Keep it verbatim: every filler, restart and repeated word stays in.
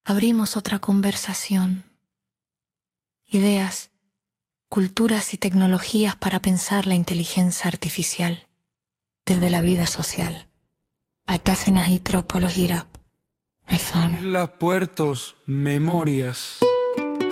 abrimos otra conversación. Ideas, culturas y tecnologías para pensar la inteligencia artificial desde la vida social. Atáscenas y tropología. Las puertos, memorias.